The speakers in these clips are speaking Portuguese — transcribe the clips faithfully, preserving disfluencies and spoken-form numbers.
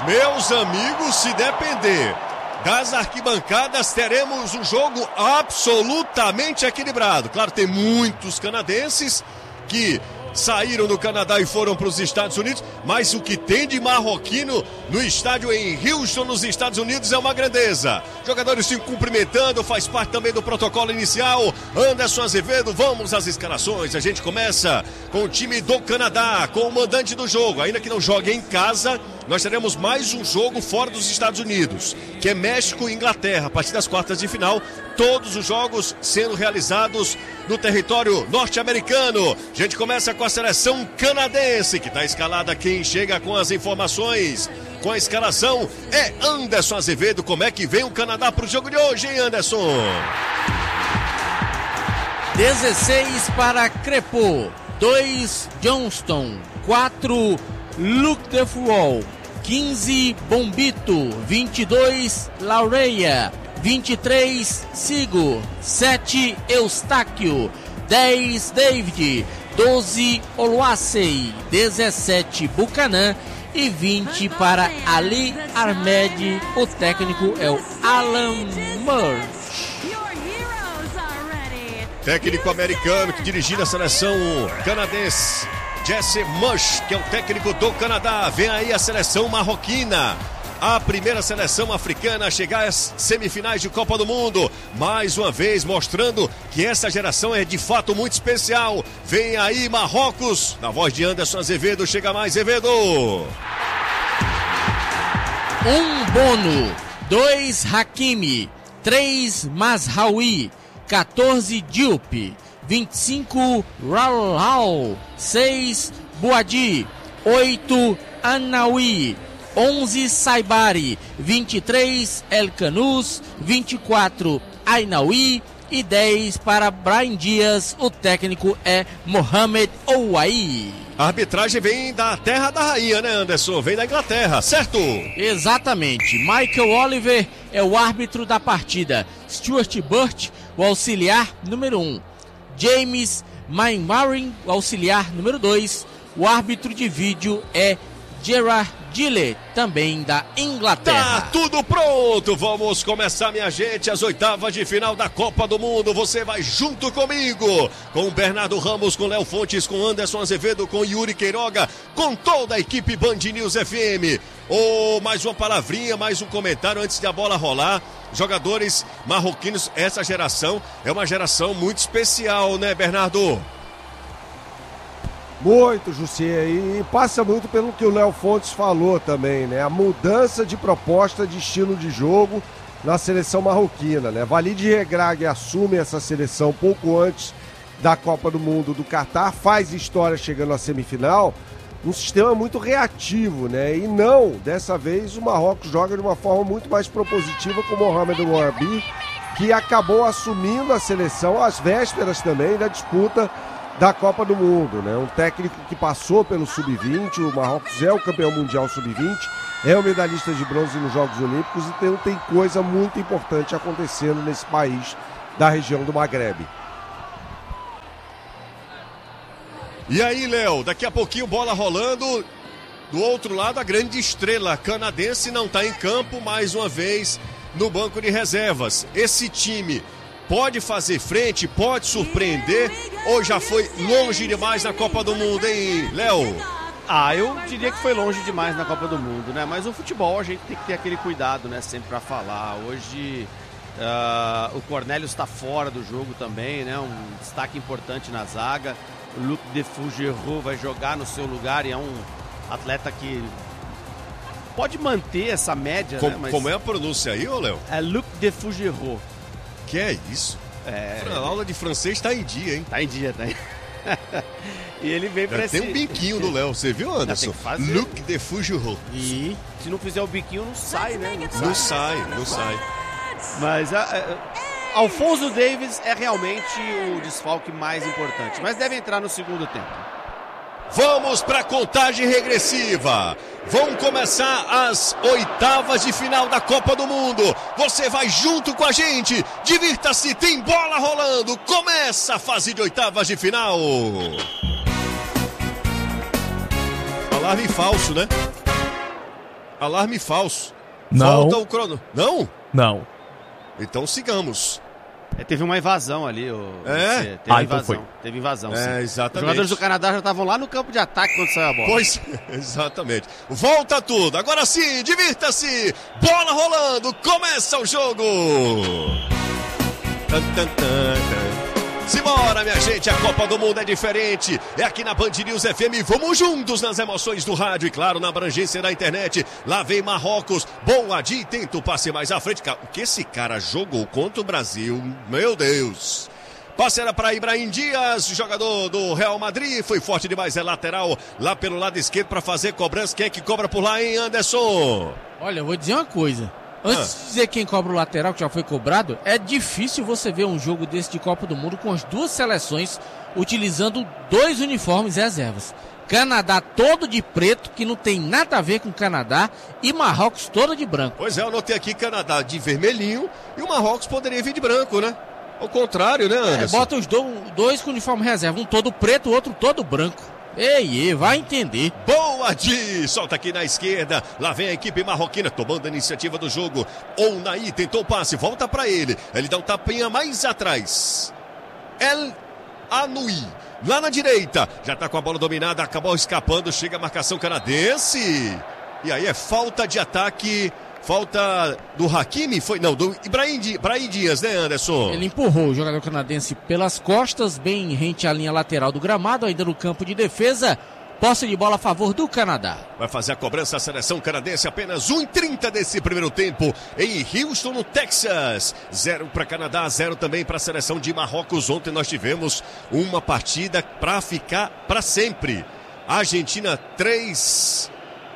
Meus amigos, se depender das arquibancadas, teremos um jogo absolutamente equilibrado. Claro, tem muitos canadenses que saíram do Canadá e foram para os Estados Unidos, mas o que tem de marroquino no estádio em Houston, nos Estados Unidos, é uma grandeza. Jogadores se cumprimentando, faz parte também do protocolo inicial. Anderson Azevedo, vamos às escalações. A gente começa com o time do Canadá, com o mandante do jogo. Ainda que não jogue em casa, nós teremos mais um jogo fora dos Estados Unidos, que é México e Inglaterra, a partir das quartas de final. Todos os jogos sendo realizados no território norte-americano. A gente começa com a seleção canadense, que está escalada. Quem chega com as informações, com a escalação, é Anderson Azevedo. Como é que vem o Canadá para o jogo de hoje, hein, Anderson? dezesseis para Crepeau, dois Johnston, quatro Luc Defoe, quinze Bombito, vinte e dois Laureia, vinte e três Sigo, sete Eustáquio, dez David, doze Oluwasei, dezessete Buchanan e vinte para Ali Ahmed. O técnico é o Alan Murch. Técnico americano que dirigiu a seleção canadense, Jesse Mush, que é o técnico do Canadá. Vem aí a seleção marroquina, a primeira seleção africana a chegar às semifinais de Copa do Mundo, mais uma vez mostrando que essa geração é de fato muito especial. Vem aí Marrocos, na voz de Anderson Azevedo. Chega mais, Azevedo. Um Bono, dois Hakimi, três Mazraoui, quatorze Diop, vinte e cinco Raul, seis Boadi, oito Anaoui, onze Saibari, vinte e três El Canous, vinte e quatro Ainaoui e dez para Brian Dias. O técnico é Mohamed Ouai. A arbitragem vem da terra da rainha, né, Anderson? Vem da Inglaterra, certo? Exatamente. Michael Oliver é o árbitro da partida. Stuart Burt, o auxiliar número um. James Mainwaring, o auxiliar número dois. O árbitro de vídeo é Gerard Gillett, também da Inglaterra. Tá tudo pronto, vamos começar, minha gente, as oitavas de final da Copa do Mundo. Você vai junto comigo, com o Bernardo Ramos, com Léo Fontes, com Anderson Azevedo, com Yuri Queiroga, com toda a equipe Band News F M. Oh, mais uma palavrinha, mais um comentário antes de a bola rolar. Jogadores marroquinos, essa geração é uma geração muito especial, né, Bernardo? Muito, Jussier, e passa muito pelo que o Léo Fontes falou também, né? A mudança de proposta de estilo de jogo na seleção marroquina, né? Walid Regragui assume essa seleção pouco antes da Copa do Mundo do Catar, faz história chegando à semifinal, um sistema muito reativo, né? E não, dessa vez o Marrocos joga de uma forma muito mais propositiva com o Mohamed Ouabi, que acabou assumindo a seleção às vésperas também da disputa da Copa do Mundo, né? Um técnico que passou pelo sub vinte, o Marrocos é o campeão mundial sub vinte, é o medalhista de bronze nos Jogos Olímpicos, então tem coisa muito importante acontecendo nesse país da região do Maghreb. E aí, Léo, daqui a pouquinho bola rolando. Do outro lado, a grande estrela canadense não está em campo, mais uma vez no banco de reservas. Esse time pode fazer frente, pode surpreender, ou já foi longe demais na Copa do Mundo, hein, Léo? Ah, eu diria que foi longe demais na Copa do Mundo, né? Mas o futebol a gente tem que ter aquele cuidado, né? Sempre pra falar. Hoje uh, o Cornelius está fora do jogo também, né? Um destaque importante na zaga. O Luc Defoe vai jogar no seu lugar e é um atleta que pode manter essa média, Com, né? Mas como é a pronúncia aí, ô Léo? é Luc Defoe. Que é isso? É... A aula de francês tá em dia, hein? Tá em dia, tá em... E ele vem pra Tem esse... um biquinho do Léo, você viu, Anderson? Luc Defoe. E se não fizer o biquinho, não sai, né? Não sai, não sai. Mas a, a, Alphonso Davies é realmente o desfalque mais importante. Mas deve entrar no segundo tempo. Vamos para a contagem regressiva. Vão começar as oitavas de final da Copa do Mundo. Você vai junto com a gente. Divirta-se, tem bola rolando. Começa a fase de oitavas de final. Palavra em falso, né? Alarme falso. Não. Falta o crono. Não? Não. Então sigamos. É, teve uma invasão ali. O... É? Teve Ah, invasão. então foi. Teve invasão, É, sim. exatamente. Os jogadores do Canadá já estavam lá no campo de ataque quando saiu a bola. Pois, exatamente. Volta tudo. Agora sim, divirta-se. Bola rolando. Começa o jogo. Tan, tan, tan, tan. Simbora, minha gente, a Copa do Mundo é diferente. É aqui na Band News F M. Vamos juntos nas emoções do rádio e, claro, na abrangência da internet. Lá vem Marrocos. Boa de tenta o passe mais à frente. O que esse cara jogou contra o Brasil? Meu Deus. Passe era para Ibrahim Dias, jogador do Real Madrid. Foi forte demais, é lateral lá pelo lado esquerdo para fazer cobrança. Quem é que cobra por lá, hein, Anderson? Olha, eu vou dizer uma coisa. Antes ah. de dizer quem cobra o lateral, que já foi cobrado, é difícil você ver um jogo desse de Copa do Mundo com as duas seleções utilizando dois uniformes reservas. Canadá todo de preto, que não tem nada a ver com Canadá, e Marrocos todo de branco. Pois é, eu notei aqui Canadá de vermelhinho e o Marrocos poderia vir de branco, né? Ao contrário, né, Anderson? É, bota os do, dois com uniforme reserva, um todo preto, o outro todo branco. Ei, ei, vai entender. Boa, Di! Solta aqui na esquerda. Lá vem a equipe marroquina tomando a iniciativa do jogo. Ounaí tentou o passe, volta pra ele. Ele dá um tapinha mais atrás. El Anoui. Lá na direita. Já tá com a bola dominada, acabou escapando. Chega a marcação canadense. E aí é falta de ataque. Falta do Hakimi, foi não, do Ibrahim, Ibrahim Dias, né, Anderson? Ele empurrou o jogador canadense pelas costas, bem rente à linha lateral do gramado, ainda no campo de defesa. Posse de bola a favor do Canadá. Vai fazer a cobrança a seleção canadense, apenas um e trinta desse primeiro tempo em Houston, no Texas. Zero para Canadá, zero também para a seleção de Marrocos. Ontem nós tivemos uma partida para ficar para sempre. Argentina três...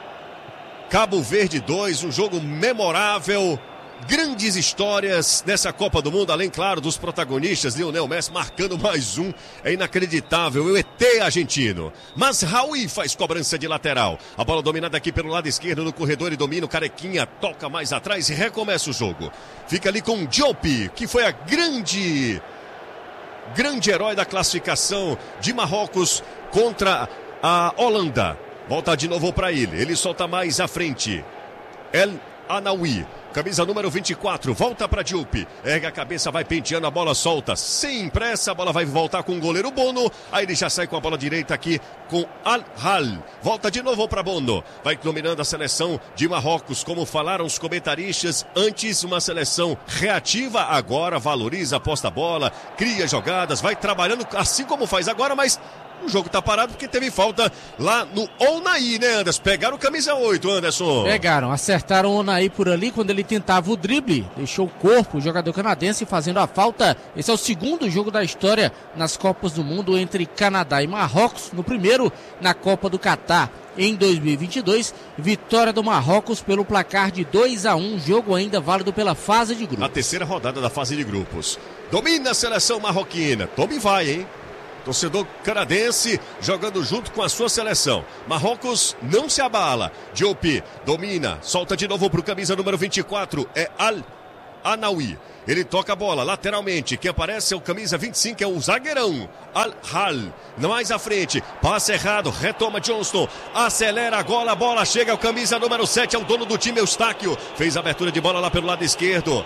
Cabo Verde dois, um jogo memorável, grandes histórias nessa Copa do Mundo, além, claro, dos protagonistas, Lionel Messi marcando mais um, é inacreditável, o E T argentino. Mas Raul faz cobrança de lateral, a bola dominada aqui pelo lado esquerdo no corredor e domina o Carequinha, toca mais atrás e recomeça o jogo. Fica ali com Diop, que foi a grande, grande herói da classificação de Marrocos contra a Holanda. Volta de novo para ele, ele solta mais à frente. El Anoui, camisa número vinte e quatro, volta para Diop. Erga a cabeça, vai penteando, a bola solta. Sem pressa, a bola vai voltar com o goleiro Bono. Aí ele já sai com a bola direita aqui com Al-Hal. Volta de novo para Bono. Vai dominando a seleção de Marrocos, como falaram os comentaristas. Antes uma seleção reativa, agora valoriza, aposta a bola, cria jogadas, vai trabalhando assim como faz agora, mas... o jogo tá parado porque teve falta lá no Ounaí, né, Anderson? Pegaram o camisa oito, Anderson. Pegaram, acertaram o Ounaí por ali quando ele tentava o drible. Deixou o corpo, o jogador canadense fazendo a falta. Esse é o segundo jogo da história nas Copas do Mundo entre Canadá e Marrocos. No primeiro, na Copa do Catar, em dois mil e vinte e dois. Vitória do Marrocos pelo placar de dois a um. Jogo ainda válido pela fase de grupos. Na terceira rodada da fase de grupos. Domina a seleção marroquina. Tome vai, hein? Torcedor canadense jogando junto com a sua seleção. Marrocos não se abala. Diop domina, solta de novo para o camisa número vinte e quatro. É Al-Anoui. Ele toca a bola lateralmente. Quem aparece é o camisa vinte e cinco, é o zagueirão Al-Hal. Mais à frente, passe errado, retoma Johnston. Acelera agora, a bola chega ao camisa número sete, é o dono do time, Eustáquio. Fez a abertura de bola lá pelo lado esquerdo.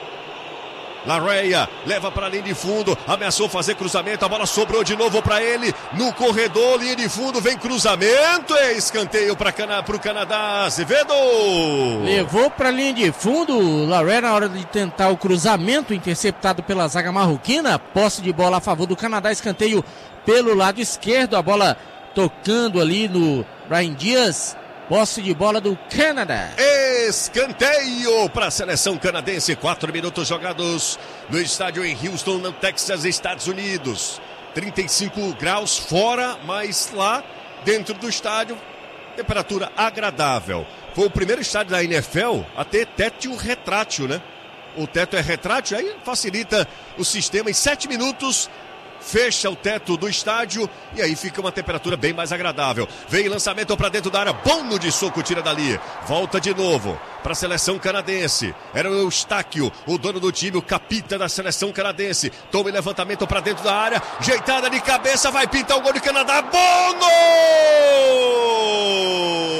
Larreia leva para a linha de fundo, ameaçou fazer cruzamento, a bola sobrou de novo para ele, no corredor, linha de fundo, vem cruzamento, é escanteio para Cana o Canadá, Azevedo! Levou para a linha de fundo, Larreia na hora de tentar o cruzamento, interceptado pela zaga marroquina, posse de bola a favor do Canadá, escanteio pelo lado esquerdo, a bola tocando ali no Ibrahim Dias. Posse de bola do Canadá. Escanteio para a seleção canadense. Quatro minutos jogados no estádio em Houston, no Texas, Estados Unidos. trinta e cinco graus fora, mas lá dentro do estádio, temperatura agradável. Foi o primeiro estádio da N F L a ter teto retrátil, né? O teto é retrátil, aí facilita o sistema. Em sete minutos... fecha o teto do estádio e aí fica uma temperatura bem mais agradável. Vem lançamento para dentro da área, Bono de soco, tira dali. Volta de novo para a seleção canadense. Era o Eustáquio, o dono do time, o capita da seleção canadense. Toma levantamento para dentro da área, jeitada de cabeça, vai pintar o gol do Canadá. Bono!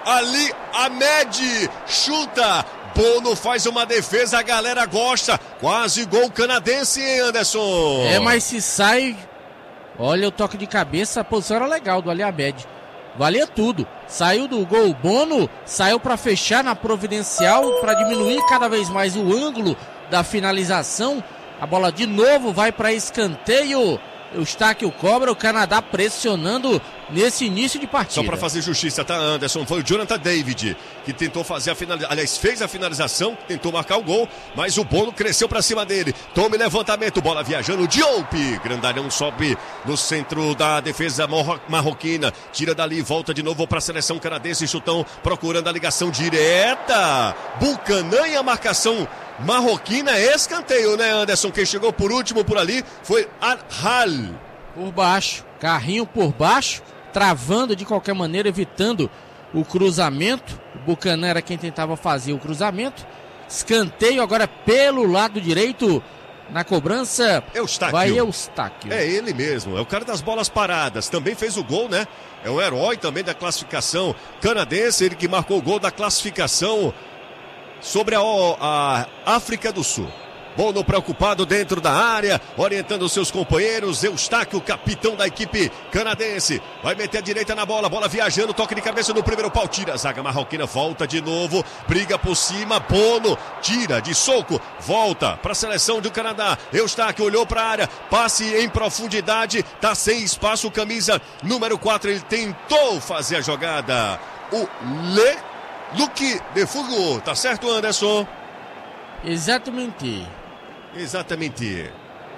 Ali Ahmed chuta. Bono faz uma defesa, a galera gosta. Quase gol canadense, hein, Anderson? É, mas se sai... Olha o toque de cabeça, a posição era legal do Ali Ahmed. Valia tudo. Saiu do gol Bono, saiu para fechar na providencial, para diminuir cada vez mais o ângulo da finalização. A bola de novo vai para escanteio. Eustáquio cobra, o Canadá pressionando nesse início de partida. Só para fazer justiça, tá, Anderson? Foi o Jonathan David que tentou fazer a finalização. Aliás, fez a finalização, tentou marcar o gol, mas o Bono cresceu para cima dele. Tome levantamento, bola viajando. Diop, grandalhão sobe no centro da defesa marroquina. Tira dali, volta de novo para a seleção canadense. Chutão procurando a ligação direta. Buchanan e a marcação marroquina é escanteio, né, Anderson? Quem chegou por último por ali foi Arhal. Por baixo, carrinho por baixo, travando de qualquer maneira, evitando o cruzamento. O Buchanan era quem tentava fazer o cruzamento. Escanteio agora pelo lado direito. Na cobrança, Eustáquio. Vai Eustáquio. É ele mesmo, é o cara das bolas paradas. Também fez o gol, né? É o herói também da classificação canadense. Ele que marcou o gol da classificação sobre a, a África do Sul. Bono preocupado dentro da área, orientando os seus companheiros. Eustáquio, capitão da equipe canadense, vai meter a direita na bola, bola viajando, toque de cabeça no primeiro pau, tira a zaga marroquina, volta de novo, briga por cima, Bono tira de soco, volta para a seleção do Canadá. Eustáquio olhou para a área, passe em profundidade, tá sem espaço, camisa número quatro, ele tentou fazer a jogada, o Le Luque de Fogo, tá certo, Anderson? Exatamente. Exatamente.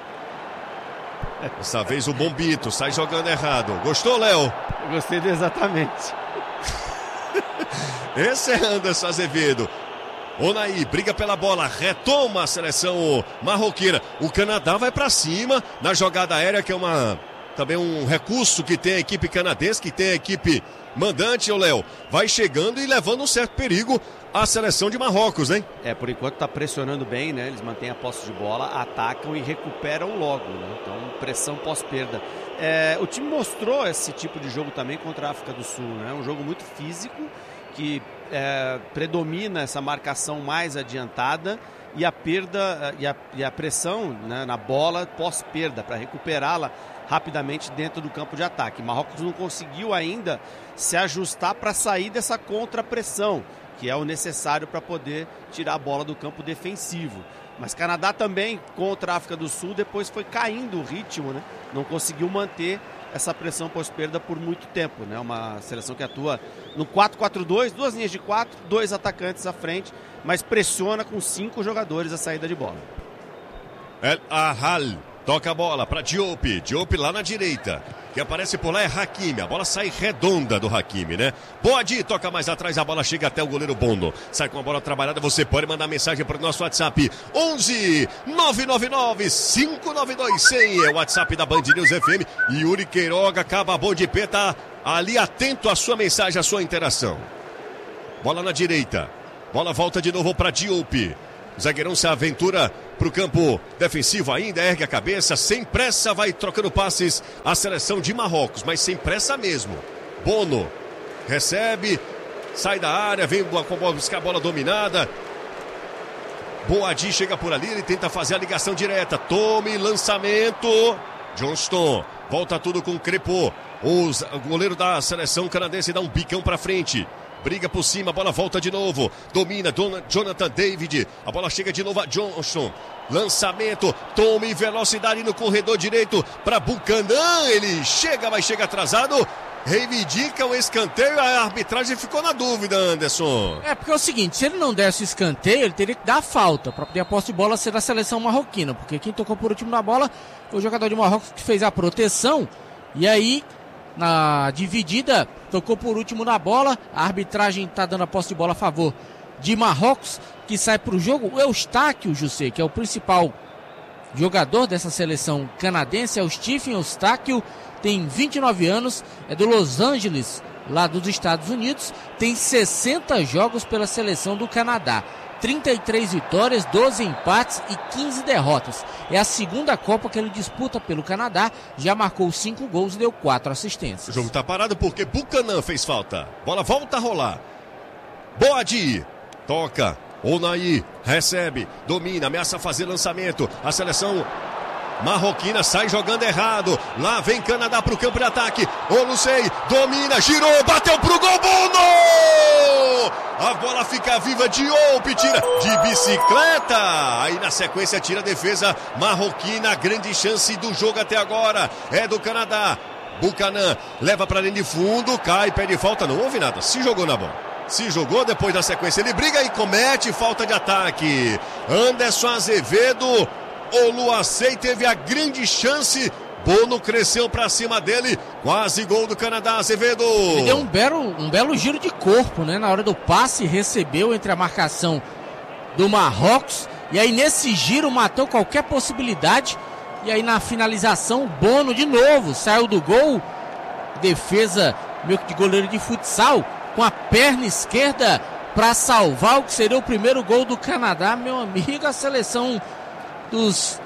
Dessa vez o Bombito sai jogando errado. Gostou, Léo? Eu gostei do exatamente. Esse é Anderson Azevedo. Onaí briga pela bola, retoma a seleção marroquina. O Canadá vai pra cima na jogada aérea, que é uma também um recurso que tem a equipe canadense, que tem a equipe mandante, o Léo. Vai chegando e levando um certo perigo a seleção de Marrocos, hein? É, por enquanto tá pressionando bem, né? Eles mantêm a posse de bola, atacam e recuperam logo, né? Então, pressão pós-perda. É, o time mostrou esse tipo de jogo também contra a África do Sul, né? Um jogo muito físico, que é, predomina essa marcação mais adiantada e a perda e a, e a pressão, né, na bola pós-perda, para recuperá-la rapidamente dentro do campo de ataque. Marrocos não conseguiu ainda se ajustar para sair dessa contra-pressão, que é o necessário para poder tirar a bola do campo defensivo. Mas Canadá também, contra a África do Sul, depois foi caindo o ritmo, né? Não conseguiu manter essa pressão pós-perda por muito tempo, né? Uma seleção que atua no quatro quatro dois, duas linhas de quatro, dois atacantes à frente, mas pressiona com cinco jogadores a saída de bola. El Ahal toca a bola para Diop, Diop lá na direita. Quem aparece por lá é Hakimi, a bola sai redonda do Hakimi, né? Pode, toca mais atrás, a bola chega até o goleiro Bono. Sai com a bola trabalhada, você pode mandar mensagem para o nosso WhatsApp onze nove nove nove cinco nove dois zero zero, é o WhatsApp da Band News F M. Yuri Queiroga, Caba Bom de Pé, tá ali atento à sua mensagem, à sua interação. Bola na direita, bola volta de novo para Diop. O zagueirão se aventura para o campo defensivo ainda, ergue a cabeça, sem pressa, vai trocando passes a seleção de Marrocos, mas sem pressa mesmo. Bono recebe, sai da área, vem buscar a bola dominada. Boadi chega por ali, ele tenta fazer a ligação direta, tome lançamento. Johnston, volta tudo com o Crepô. O goleiro da seleção canadense dá um bicão para frente. Briga por cima, a bola volta de novo. Domina Don, Jonathan David. A bola chega de novo a Johnston. Lançamento, tome velocidade no corredor direito para Buchanan. Ele chega, mas chega atrasado. Reivindica o escanteio. A arbitragem ficou na dúvida, Anderson. É, porque é o seguinte, se ele não desse o escanteio, ele teria que dar a falta para poder a posse de bola ser da seleção marroquina. Porque quem tocou por último na bola foi o jogador de Marrocos que fez a proteção. E aí, na dividida, tocou por último na bola. A arbitragem está dando a posse de bola a favor de Marrocos, que sai para o jogo. O Eustáquio, José, que é o principal jogador dessa seleção canadense, é o Stephen Eustáquio, tem vinte e nove anos, é do Los Angeles, lá dos Estados Unidos, tem sessenta jogos pela seleção do Canadá. trinta e três vitórias, doze empates e quinze derrotas. É a segunda Copa que ele disputa pelo Canadá, já marcou cinco gols e deu quatro assistências. O jogo tá parado porque Buchanan fez falta. Bola volta a rolar. Boadi, toca, Onaí, recebe, domina, ameaça fazer lançamento, a seleção marroquina sai jogando errado, lá vem Canadá pro campo de ataque, Olusei, domina, girou, bateu pro gol, Bono! A bola fica viva, Diop tira de bicicleta, aí na sequência tira a defesa marroquina, grande chance do jogo até agora, é do Canadá, Buchanan leva pra linha de fundo, cai, pede falta, não houve nada, se jogou na bola. Se jogou, depois da sequência ele briga e comete falta de ataque. Anderson Azevedo, Oluwasei teve a grande chance, Bono cresceu pra cima dele, quase gol do Canadá, Azevedo. Ele deu um belo, um belo giro de corpo, né? Na hora do passe, recebeu entre a marcação do Marrocos, e aí nesse giro matou qualquer possibilidade, e aí na finalização, Bono de novo, saiu do gol, defesa meio que de goleiro de futsal, com a perna esquerda para salvar o que seria o primeiro gol do Canadá. Meu amigo, a seleção dos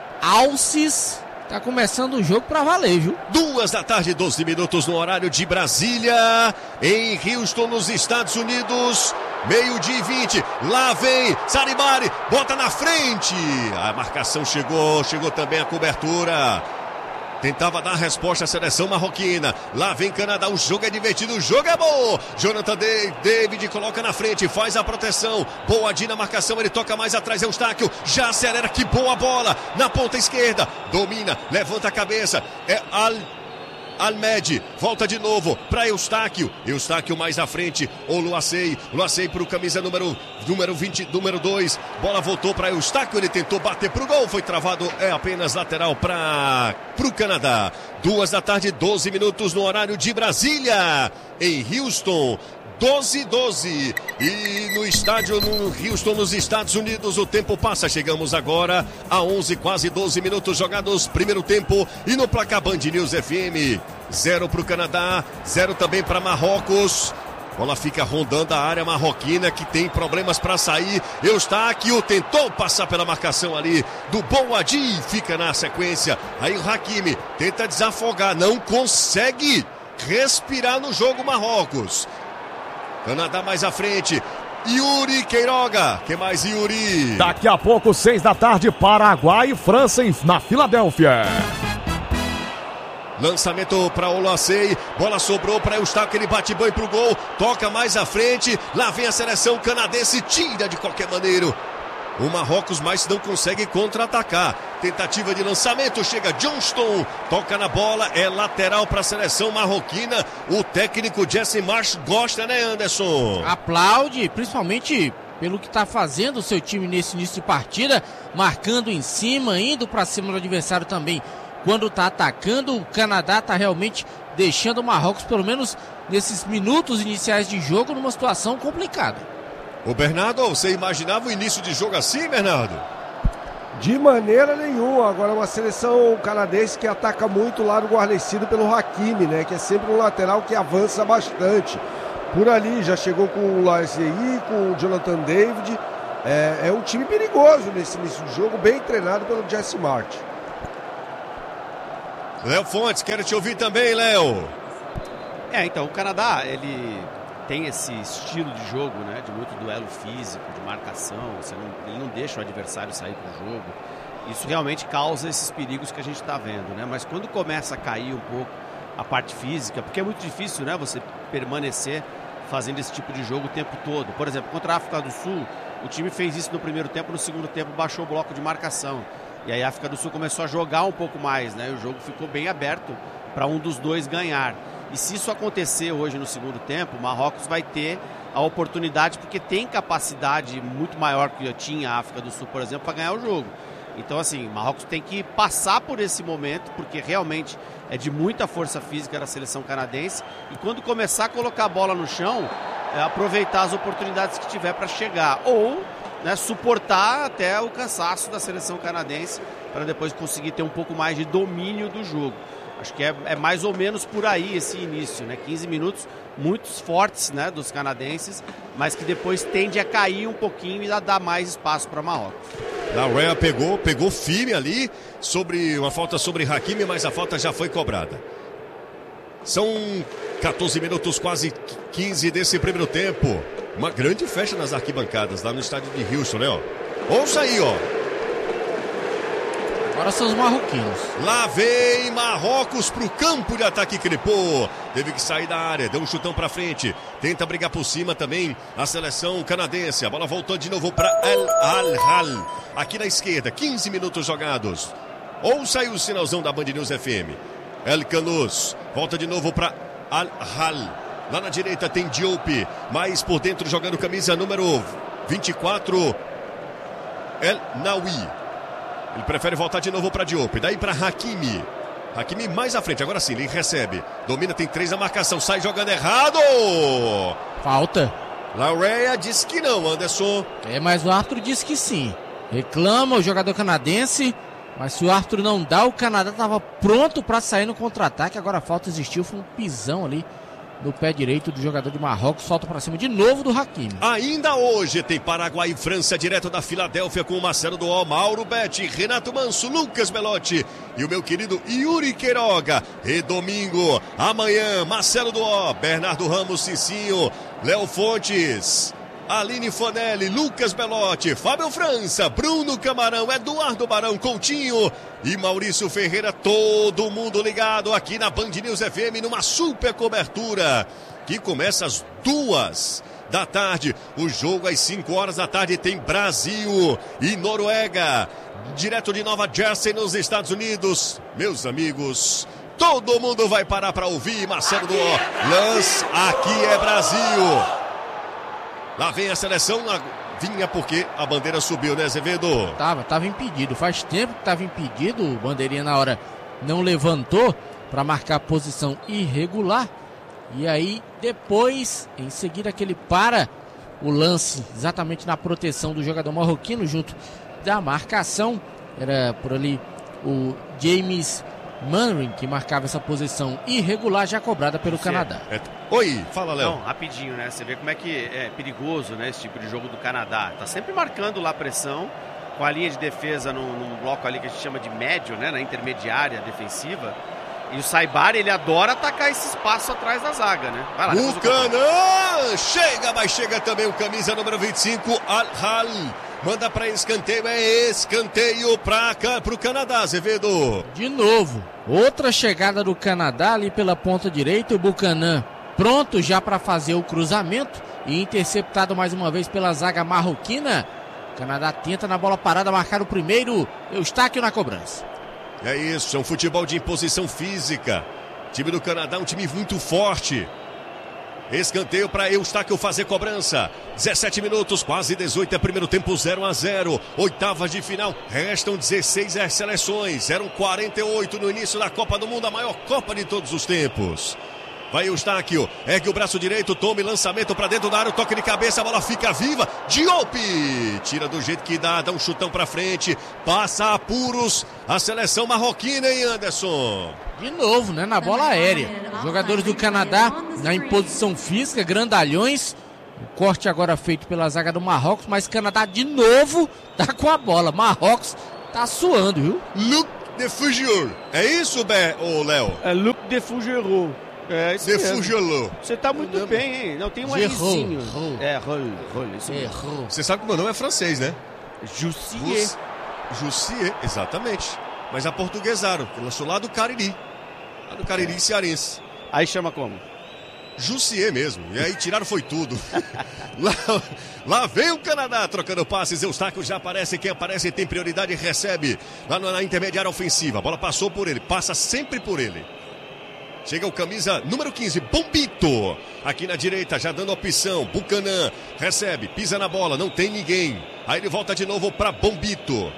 Alces tá começando o jogo para valer, viu? Duas da tarde, doze minutos no horário de Brasília, em Houston, nos Estados Unidos, meio-dia e vinte, lá vem Saribari, bota na frente, a marcação chegou, chegou também a cobertura. Tentava dar a resposta à seleção marroquina. Lá vem Canadá, o jogo é divertido, o jogo é bom. Jonathan David coloca na frente, faz a proteção. Boadi na marcação, ele toca mais atrás, Eustáquio. Já acelera, que boa bola. Na ponta esquerda, domina, levanta a cabeça. É Al... Almed, volta de novo para Eustáquio, Eustáquio mais à frente, Oluwasei, Oluwasei para o camisa número, número vinte, número dois, bola voltou para Eustáquio, ele tentou bater para o gol, foi travado, é apenas lateral para o Canadá. Duas da tarde, doze minutos no horário de Brasília, em Houston. doze doze, e no estádio no Houston, nos Estados Unidos, o tempo passa, chegamos agora a onze, quase doze minutos jogados, primeiro tempo, e no placar Band News F M, zero para o Canadá, zero também para Marrocos. Bola fica rondando a área marroquina, que tem problemas para sair. Eustáquio tentou passar pela marcação ali do Boadi, fica na sequência, aí o Hakimi tenta desafogar, não consegue respirar no jogo Marrocos. Canadá mais à frente, Yuri Queiroga, que mais Yuri? Daqui a pouco, seis da tarde, Paraguai e França na Filadélfia. Lançamento para Oluwasei, bola sobrou para Eustáquio, ele bate bem pro gol, toca mais à frente, lá vem a seleção canadense, tira de qualquer maneira. O Marrocos mais não consegue contra-atacar. Tentativa de lançamento, chega Johnston, toca na bola, é lateral para a seleção marroquina. O técnico Jesse Marsch gosta, né, Anderson? Aplaude, principalmente pelo que está fazendo o seu time nesse início de partida, marcando em cima, indo para cima do adversário também. Quando está atacando, o Canadá está realmente deixando o Marrocos, pelo menos nesses minutos iniciais de jogo, numa situação complicada. O Bernardo, você imaginava o início de jogo assim, Bernardo? De maneira nenhuma. Agora uma seleção canadense que ataca muito lá no guarnecido pelo Hakimi, né? Que é sempre um lateral que avança bastante. Por ali já chegou com o Laziei, com o Jonathan David. É, é um time perigoso nesse início de jogo, bem treinado pelo Jesse Marsch. Léo Fontes, quero te ouvir também, Léo. É, então, o Canadá, ele tem esse estilo de jogo, né, de muito duelo físico, de marcação, você não, ele não deixa o adversário sair pro jogo. Isso realmente causa esses perigos que a gente está vendo, né? Mas quando começa a cair um pouco a parte física, porque é muito difícil, né, você permanecer fazendo esse tipo de jogo o tempo todo. Por exemplo, contra a África do Sul, o time fez isso no primeiro tempo, no segundo tempo baixou o bloco de marcação. E aí a África do Sul começou a jogar um pouco mais, né? E o jogo ficou bem aberto para um dos dois ganhar. E se isso acontecer hoje no segundo tempo, o Marrocos vai ter a oportunidade, porque tem capacidade muito maior que tinha a África do Sul, por exemplo, para ganhar o jogo. Então, assim, o Marrocos tem que passar por esse momento, porque realmente é de muita força física da seleção canadense. E quando começar a colocar a bola no chão, é aproveitar as oportunidades que tiver para chegar. Ou, né, suportar até o cansaço da seleção canadense, para depois conseguir ter um pouco mais de domínio do jogo. Acho que é, é mais ou menos por aí esse início, né? quinze minutos muito fortes, né, dos canadenses, mas que depois tende a cair um pouquinho e a dar mais espaço para Marrocos. Larrea pegou, pegou firme ali, sobre uma falta sobre Hakimi, mas a falta já foi cobrada. São quatorze minutos, quase quinze desse primeiro tempo. Uma grande festa nas arquibancadas lá no estádio de Houston, né? Ó. Ouça aí, ó. Agora são os marroquinos. Lá vem Marrocos pro campo de ataque, Crepô. Teve que sair da área, deu um chutão pra frente. Tenta brigar por cima também a seleção canadense. A bola voltou de novo pra El Al-Hal. Aqui na esquerda, quinze minutos jogados. Ouça aí o sinalzão da Band News F M. El Canous volta de novo pra Al-Hal. Lá na direita tem Diop, mais por dentro jogando camisa número vinte e quatro, El Nawi. Ele prefere voltar de novo para Diop, daí para Hakimi. Hakimi mais à frente, agora sim, ele recebe. Domina, tem três na marcação, sai jogando errado. Falta. Laurea diz que não, Anderson. É, mas o árbitro diz que sim. Reclama o jogador canadense, mas se o árbitro não dá, o Canadá estava pronto para sair no contra-ataque. Agora a falta existiu, foi um pisão ali no pé direito do jogador de Marrocos. Falta para cima de novo do Hakimi. Ainda hoje tem Paraguai e França, direto da Filadélfia, com o Marcelo Duó, Mauro Betti, Renato Manso, Lucas Belotti e o meu querido Yuri Queiroga. E domingo, amanhã, Marcelo Duó, Bernardo Ramos, Cicinho, Léo Fontes, Aline Fonelli, Lucas Belotti, Fábio França, Bruno Camarão, Eduardo Barão, Coutinho e Maurício Ferreira. Todo mundo ligado aqui na Band News F M numa super cobertura que começa às duas da tarde. O jogo às cinco horas da tarde tem Brasil e Noruega, direto de Nova Jersey, nos Estados Unidos. Meus amigos, todo mundo vai parar para ouvir Marcelo Duó. Lance, aqui é Brasil. Lá vem a seleção, vinha porque a bandeira subiu, né, Azevedo? Tava, tava impedido, faz tempo que tava impedido, o bandeirinha na hora não levantou para marcar a posição irregular. E aí depois, em seguida que ele para o lance exatamente na proteção do jogador marroquino junto da marcação, era por ali o James Manring que marcava essa posição irregular, já cobrada pelo Canadá. É, é. Oi, fala, Léo. Não, rapidinho, né? Você vê como é que é perigoso, né, esse tipo de jogo do Canadá. Tá sempre marcando lá a pressão, com a linha de defesa num, num bloco ali que a gente chama de médio, né, na intermediária defensiva. E o Saibari, ele adora atacar esse espaço atrás da zaga, né? Vai lá. O Canã chega, mas chega também o camisa número vinte e cinco, Al-Hal. Manda para escanteio, é escanteio para o Canadá, Azevedo. De novo, outra chegada do Canadá ali pela ponta direita, o Buchanan pronto já para fazer o cruzamento e interceptado mais uma vez pela zaga marroquina. O Canadá tenta na bola parada marcar o primeiro, Eustáquio na cobrança. É isso, é um futebol de imposição física. O time do Canadá é um time muito forte. Escanteio para Eustáquio fazer cobrança. dezessete minutos, quase dezoito, é primeiro tempo, zero a zero. Oitavas de final, restam dezesseis seleções. Eram quarenta e oito no início da Copa do Mundo, a maior Copa de todos os tempos. Vai Eustáquio, ergue o braço direito, tome lançamento para dentro da área, toque de cabeça, a bola fica viva. Diop tira do jeito que dá, dá um chutão para frente, passa apuros a seleção marroquina, hein, Anderson? De novo, né, na bola aérea. Os jogadores do Canadá na imposição física, grandalhões. O corte agora feito pela zaga do Marrocos, mas Canadá de novo tá com a bola. Marrocos tá suando, viu? Luc de Fougeroux. É isso, Bé, ô Léo? É Luc de Fougeroux. É isso de Fougeroux. Você tá muito não, bem, hein? Não tem um Rzinho. É, Rol, Rol, isso mesmo. Você sabe que o meu nome é francês, né? Jussier. Jussier, exatamente. Mas aportuguesaram, lançou lá do Cariri. Lá do Cariri é. cearense. Aí chama como? Jussier mesmo. E aí tiraram foi tudo. lá, lá vem o Canadá trocando passes. Eustáquio já aparece. Quem aparece tem prioridade e recebe. Lá na intermediária ofensiva. A bola passou por ele. Passa sempre por ele. Chega o camisa número quinze, Bombito. Aqui na direita, já dando opção. Buchanan recebe, pisa na bola, não tem ninguém. Aí ele volta de novo para Bombito.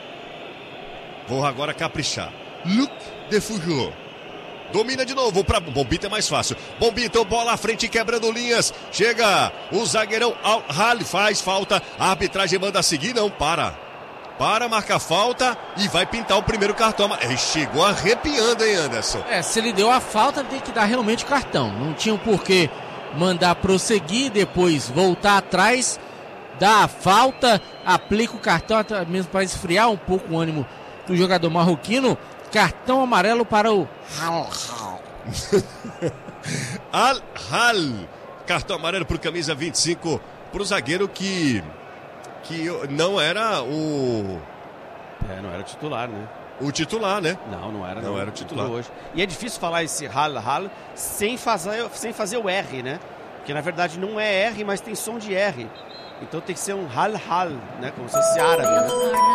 Vou agora caprichar. Luc de Fougeroux. Domina de novo para Bombito, é mais fácil. Bombito, bola à frente, quebrando linhas. Chega o zagueirão Al-Hal, faz falta. A arbitragem manda seguir, não, para. Para, marca falta e vai pintar o primeiro cartão. Ele chegou arrepiando, hein, Anderson? É, se ele deu a falta, tem que dar realmente cartão. Não tinha o porquê mandar prosseguir, depois voltar atrás, dar a falta, aplica o cartão, até mesmo para esfriar um pouco o ânimo do jogador marroquino. Cartão amarelo para o Al-Hal. Cartão amarelo para o camisa vinte e cinco, para o zagueiro que, que não era o... É, não era titular, né? O titular, né? Não, não era. Não, não era o titular. Hoje. E é difícil falar esse Hal-Hal sem fazer, sem fazer o R, né? Porque na verdade não é R, mas tem som de R. Então tem que ser um Hal-Hal, né? Como se fosse árabe, né?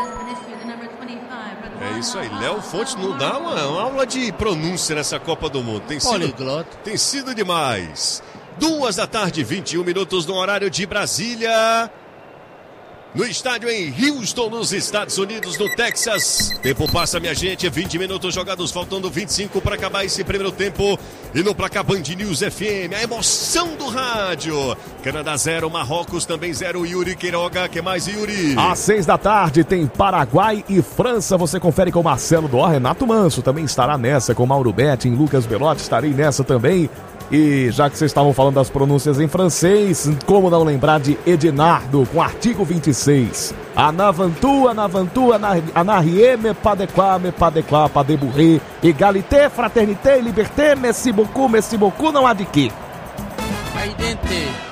É isso aí. Léo Fontes não dá uma, uma aula de pronúncia nessa Copa do Mundo. Tem sido, tem sido demais. Duas da tarde, vinte e um minutos no horário de Brasília. No estádio em Houston, nos Estados Unidos, no Texas. Tempo passa, minha gente, vinte minutos jogados, faltando vinte e cinco para acabar esse primeiro tempo. E no placar Band News F M, a emoção do rádio. Canadá zero, Marrocos também zero. Yuri Queiroga, que mais, Yuri? Às seis da tarde tem Paraguai e França. Você confere com Marcelo Dó, Renato Manso também estará nessa, com Mauro Betti, Lucas Belotti, estarei nessa também. E já que vocês estavam falando das pronúncias em francês, como não lembrar de Edinardo com artigo vinte e seis. Anavantu, anavantu, anarrie, me padequá, me padequá, padeburré, égalité, fraternité, liberté, merci beaucoup, merci beaucoup, não há de quê. Aí dentro.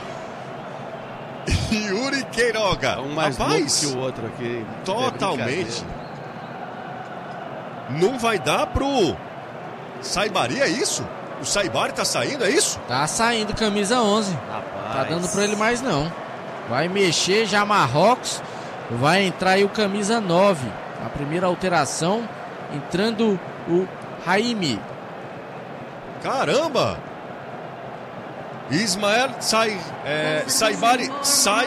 Yuri Queiroga. Um mais Rapaz, louco que o outro aqui. totalmente. Não vai dar pro Saibari, é isso? O Saibari tá saindo, é isso? Tá saindo, camisa onze. Rapaz. Tá dando pra ele mais não. Vai mexer já Marrocos. Vai entrar aí o camisa nove. A primeira alteração. Entrando o Raimi. Caramba! Ismael sai. É, Saibari sai.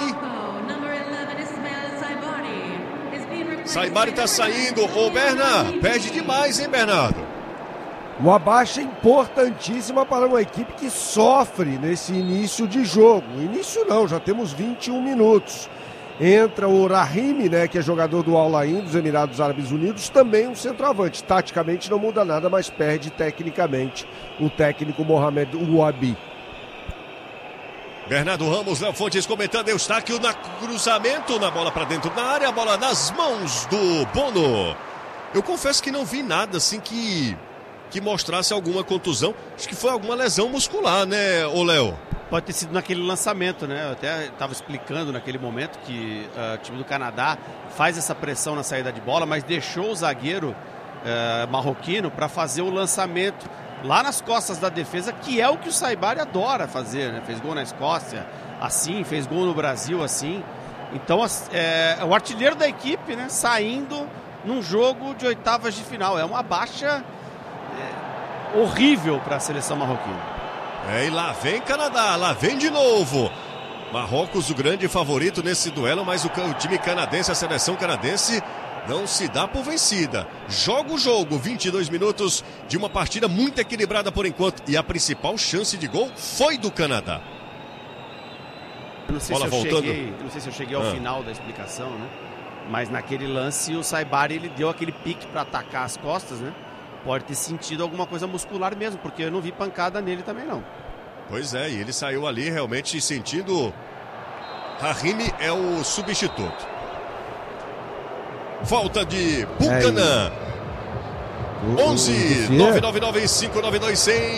Saibari tá saindo. Ô, Bernardo, perde demais, hein, Bernardo? Uma baixa importantíssima para uma equipe que sofre nesse início de jogo. Início não, já temos vinte e um minutos. Entra o Rahimi, né, que é jogador do Al Ain dos Emirados Árabes Unidos, também um centroavante. Taticamente não muda nada, mas perde tecnicamente o técnico Mohamed Ouabi. Bernardo Ramos, Léo Fontes comentando, Eustáquio na cruzamento, na bola para dentro da área, a bola nas mãos do Bono. Eu confesso que não vi nada assim que... que mostrasse alguma contusão. Acho que foi alguma lesão muscular, né, ô Léo? Pode ter sido naquele lançamento, né? Eu até estava explicando naquele momento que uh, o time do Canadá faz essa pressão na saída de bola, mas deixou o zagueiro uh, marroquino para fazer o lançamento lá nas costas da defesa, que é o que o Saibari adora fazer, né? Fez gol na Escócia assim, fez gol no Brasil assim. Então, é, o artilheiro da equipe, né? Saindo num jogo de oitavas de final. É uma baixa... É horrível para a seleção marroquina. É, e lá vem Canadá, lá vem de novo. Marrocos, o grande favorito nesse duelo, mas o, o time canadense, a seleção canadense, não se dá por vencida. Joga o jogo, vinte e dois minutos de uma partida muito equilibrada por enquanto. E a principal chance de gol foi do Canadá. Eu não sei, Bola se eu, voltando. cheguei, eu não sei se eu cheguei ao ah. final da explicação, né? Mas naquele lance o Saibari ele deu aquele pique para atacar as costas, né? Pode ter sentido alguma coisa muscular mesmo, porque eu não vi pancada nele também não. Pois é, e ele saiu ali realmente sentindo. Rahimi é o substituto. Volta de Buchanan. É, onze nove nove nove cinco nove dois zero zero